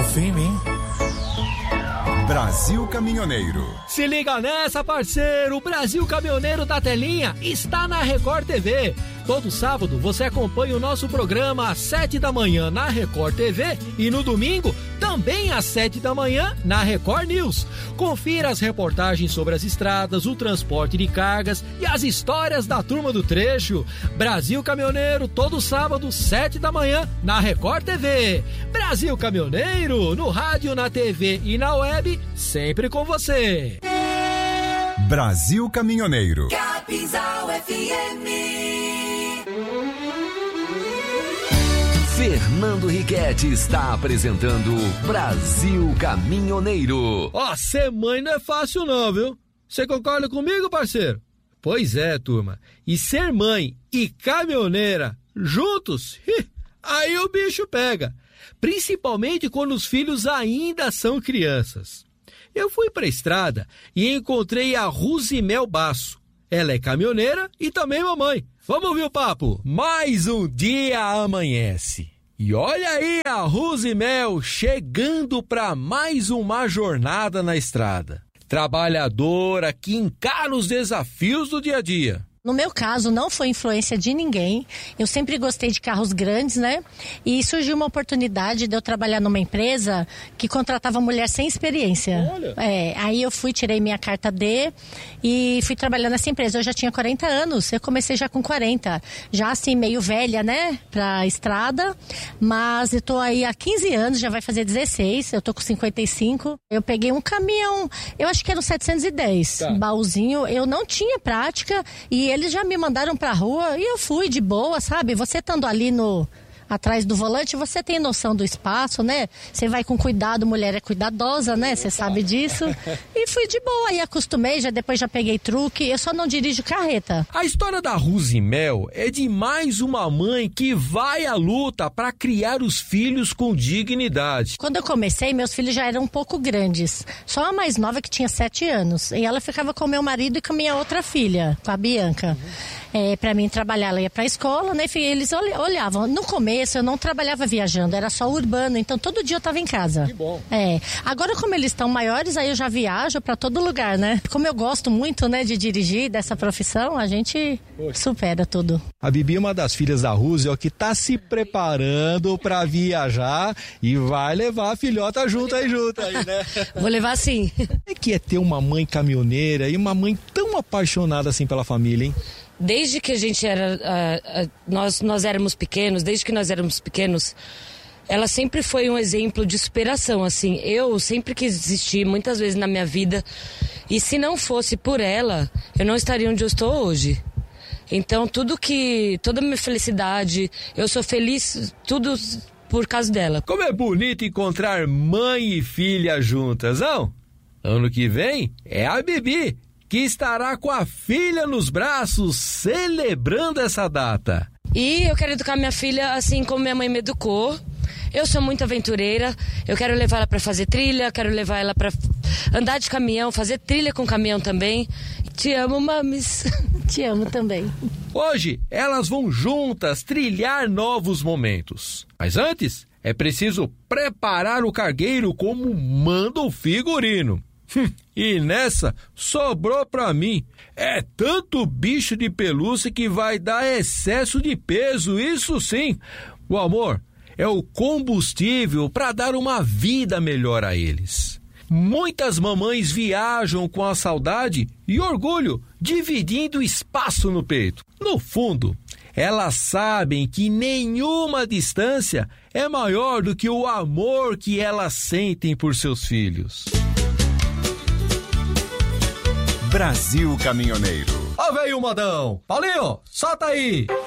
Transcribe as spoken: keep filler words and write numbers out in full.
firme, hein? Brasil Caminhoneiro. Se liga nessa, parceiro! O Brasil Caminhoneiro da Telinha está na Record T V. Todo sábado você acompanha o nosso programa às sete da manhã na Record T V e no domingo também às sete da manhã na Record News. Confira as reportagens sobre as estradas, o transporte de cargas e as histórias da turma do trecho. Brasil Caminhoneiro, todo sábado, sete da manhã na Record T V. Brasil Caminhoneiro, no rádio, na T V e na web, sempre com você. Brasil Caminhoneiro. Capinzal F M. Fernando Riquetti está apresentando Brasil Caminhoneiro. Ó, oh, ser mãe não é fácil não, viu? Você concorda comigo, parceiro? Pois é, turma. E ser mãe e caminhoneira juntos, aí o bicho pega. Principalmente quando os filhos ainda são crianças. Eu fui pra estrada e encontrei a Rosimel Basso. Ela é caminhoneira e também mamãe. Vamos ouvir o papo? Mais um dia amanhece. E olha aí a Rosimel chegando para mais uma jornada na estrada. Trabalhadora que encara os desafios do dia a dia. No meu caso, não foi influência de ninguém. Eu sempre gostei de carros grandes, né? E surgiu uma oportunidade de eu trabalhar numa empresa que contratava mulher sem experiência. Olha. É, aí eu fui, tirei minha carta D e fui trabalhar nessa empresa. Eu já tinha quarenta anos, eu comecei já com quarenta. Já assim, meio velha, né? Pra estrada. Mas eu tô aí há quinze anos, já vai fazer dezesseis. Eu tô com cinquenta e cinco. Eu peguei um caminhão, eu acho que era um setecentos e dez. Tá. Baúzinho. Eu não tinha prática e eles já me mandaram pra rua e eu fui de boa, sabe? Você estando ali no atrás do volante, você tem noção do espaço, né? Você vai com cuidado, mulher é cuidadosa, né? Você sabe disso. E fui de boa, e acostumei, já depois já peguei truque, eu só não dirijo carreta. A história da Rosimel é de mais uma mãe que vai à luta para criar os filhos com dignidade. Quando eu comecei, meus filhos já eram um pouco grandes. Só a mais nova que tinha sete anos. E ela ficava com meu marido e com a minha outra filha, com a Bianca. Uhum. É, pra mim trabalhar, ela ia pra escola, né? E eles olhavam. No começo eu não trabalhava viajando, era só urbano, então todo dia eu tava em casa. Que bom. É. Agora, como eles estão maiores, aí eu já viajo pra todo lugar, né? Como eu gosto muito, né, de dirigir, dessa profissão, a gente Poxa. supera tudo. A Bibi é uma das filhas da Rússia que tá se preparando pra viajar e vai levar a filhota junto aí, junto aí, né? Vou levar sim. É que é ter uma mãe caminhoneira e uma mãe tão apaixonada assim pela família, hein? Desde que a gente era, uh, uh, nós, nós éramos pequenos, desde que nós éramos pequenos, ela sempre foi um exemplo de superação, assim. Eu sempre quis desistir muitas vezes na minha vida e se não fosse por ela, eu não estaria onde eu estou hoje. Então tudo que, toda a minha felicidade, eu sou feliz, tudo por causa dela. Como é bonito encontrar mãe e filha juntas, não? Ano que vem é a Bibi, que estará com a filha nos braços, celebrando essa data. E eu quero educar minha filha assim como minha mãe me educou. Eu sou muito aventureira, eu quero levar ela para fazer trilha, quero levar ela para andar de caminhão, fazer trilha com caminhão também. Te amo, mames. Te amo também. Hoje, elas vão juntas trilhar novos momentos. Mas antes, é preciso preparar o cargueiro como manda o figurino. E nessa, sobrou pra mim. É tanto bicho de pelúcia que vai dar excesso de peso, isso sim. O amor é o combustível para dar uma vida melhor a eles. Muitas mamães viajam com a saudade e orgulho, dividindo espaço no peito. No fundo, elas sabem que nenhuma distância é maior do que o amor que elas sentem por seus filhos. Brasil Caminhoneiro. Ó, veio o modão. Paulinho, solta aí.